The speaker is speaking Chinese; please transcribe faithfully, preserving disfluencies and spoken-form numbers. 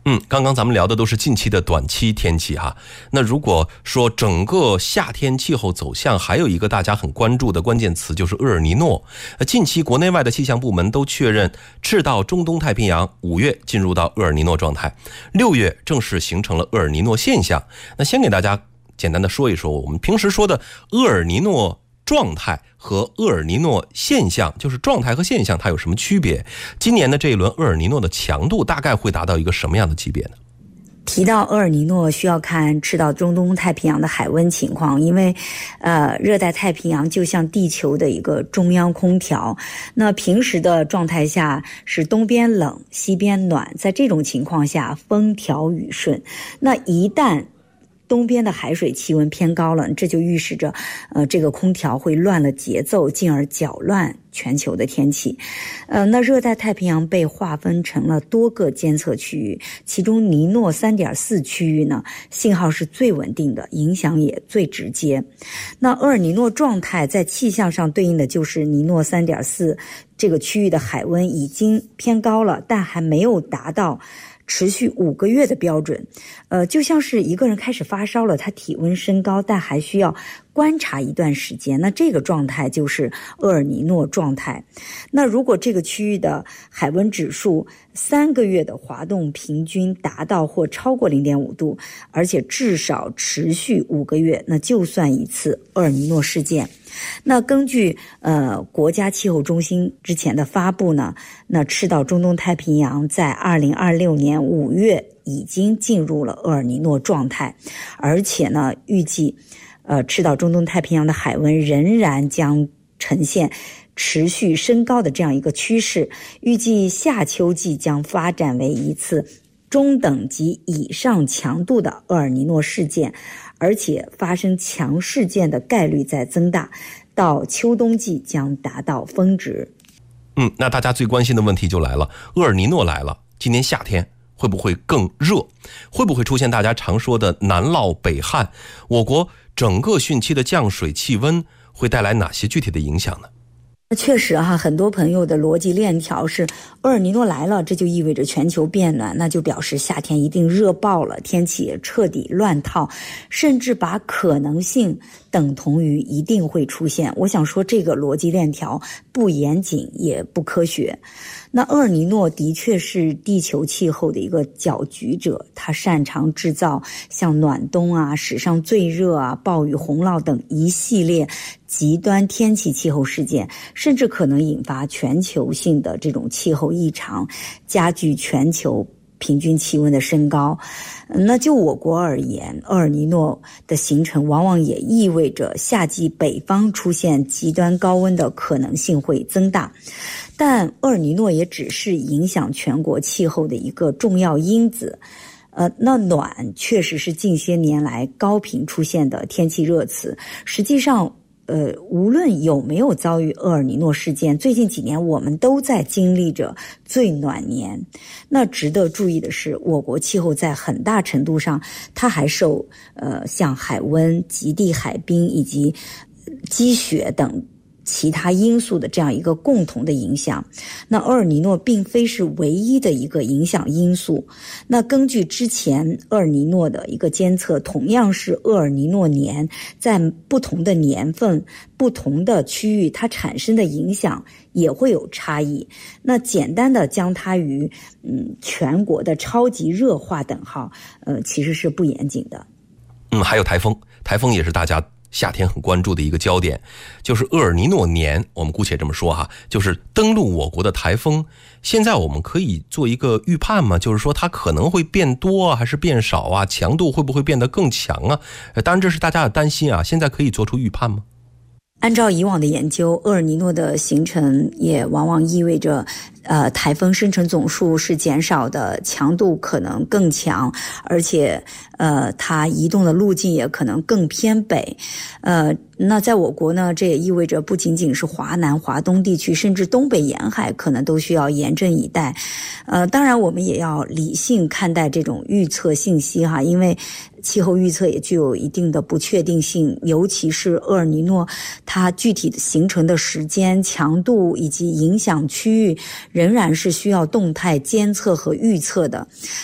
嗯，刚刚咱们聊的都是近期的短期天气哈。那如果说整个夏天气候走向，还有一个大家很关注的关键词就是厄尔尼诺。近期国内外的气象部门都确认，赤道中东太平洋五月进入到厄尔尼诺状态，六月正式形成了厄尔尼诺现象。那先给大家简单的说一说，我们平时说的厄尔尼诺状态和厄尔尼诺现象，就是状态和现象它有什么区别？今年的这一轮厄尔尼诺的强度大概会达到一个什么样的级别呢？ 提到厄尔尼诺，需要看赤道中东太平洋的海温情况，因为呃，热带太平洋就像地球的一个中央空调，那平时的状态下是东边冷西边暖，在这种情况下风调雨顺，那一旦东边的海水气温偏高了，这就预示着呃，这个空调会乱了节奏，进而搅乱全球的天气。呃，那热带太平洋被划分成了多个监测区域，其中尼诺 三点四 区域呢，信号是最稳定的，影响也最直接。那厄尔尼诺状态在气象上对应的就是尼诺 三点四 这个区域的海温已经偏高了，但还没有达到持续五个月的标准。呃，就像是一个人开始发烧了，他体温升高，但还需要观察一段时间，那这个状态就是厄尔尼诺状态。那如果这个区域的海温指数三个月的滑动平均达到或超过 零点五 度，而且至少持续五个月，那就算一次厄尔尼诺事件。那根据呃国家气候中心之前的发布呢，那赤道中东太平洋在二零二六年五月已经进入了厄尔尼诺状态，而且呢预计呃赤道中东太平洋的海温仍然将呈现持续升高的这样一个趋势，预计夏秋季将发展为一次中等级以上强度的厄尔尼诺事件，而且发生强事件的概率在增大，到秋冬季将达到峰值。 嗯，那大家最关心的问题就来了，厄尔尼诺来了，今年夏天会不会更热？会不会出现大家常说的南涝北旱？我国整个汛期的降水气温会带来哪些具体的影响呢？ 确实哈，很多朋友的逻辑链条是厄尔尼诺来了，这就意味着全球变暖，那就表示夏天一定热爆了，天气也彻底乱套，甚至把可能性等同于一定会出现。我想说这个逻辑链条不严谨也不科学。那厄尔尼诺的确是地球气候的一个搅局者，它擅长制造像暖冬啊、史上最热啊、暴雨洪涝等一系列极端天气气候事件，甚至可能引发全球性的这种气候异常，加剧全球平均气温的升高。那就我国而言，厄尔尼诺的形成往往也意味着夏季北方出现极端高温的可能性会增大。但厄尔尼诺也只是影响全国气候的一个重要因子。呃，那暖确实是近些年来高频出现的天气热词。实际上呃，无论有没有遭遇厄尔尼诺事件，最近几年我们都在经历着最暖年。那值得注意的是，我国气候在很大程度上，它还受呃像海温、极地海冰以及积雪等其他因素的这样一个共同的影响。那厄尔尼诺并非是唯一的一个影响因素。那根据之前厄尔尼诺的一个监测，同样是厄尔尼诺年，在不同的年份、不同的区域，它产生的影响也会有差异。那简单的将它与嗯全国的超级热化等号，呃，其实是不严谨的。 嗯，还有台风，台风也是大家夏天很关注的一个焦点，就是厄尔尼诺年，我们姑且这么说哈，就是登陆我国的台风。现在我们可以做一个预判吗？就是说它可能会变多啊，还是变少啊？强度会不会变得更强啊？当然这是大家的担心啊，现在可以做出预判吗？ 按照以往的研究，厄尔尼诺的形成也往往意味着呃，台风生成总数是减少的，强度可能更强，而且呃，它移动的路径也可能更偏北。呃，那在我国呢，这也意味着不仅仅是华南、华东地区，甚至东北沿海可能都需要严阵以待。呃，当然我们也要理性看待这种预测信息哈，因为气候预测也具有一定的不确定性，尤其是厄尔尼诺它具体的形成的时间、强度以及影响区域仍然是需要动态监测和预测的。